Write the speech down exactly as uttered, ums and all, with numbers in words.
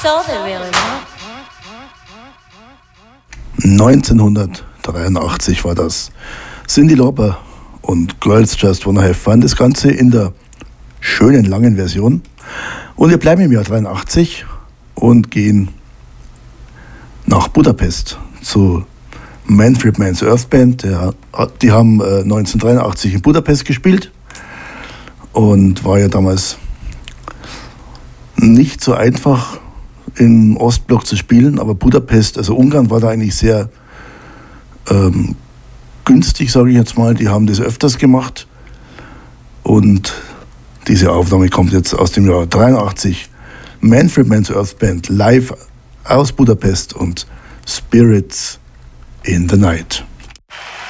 So they really want. neunzehnhundertdreiundachtzig war das. Cyndi Lauper und Girls Just Wanna Have Fun. Das Ganze in der schönen, langen Version. Und wir bleiben im Jahr dreiundachtzig und gehen nach Budapest zu Manfred Mann's Earth Band. Der, die haben äh, neunzehnhundertdreiundachtzig in Budapest gespielt und war ja damals nicht so einfach im Ostblock zu spielen, aber Budapest, also Ungarn war da eigentlich sehr ähm, günstig, sage ich jetzt mal. Die haben das öfters gemacht und diese Aufnahme kommt jetzt aus dem Jahr dreiundachtzig. Manfred Mann's Earth Band live aus Budapest und Spirits in the Night.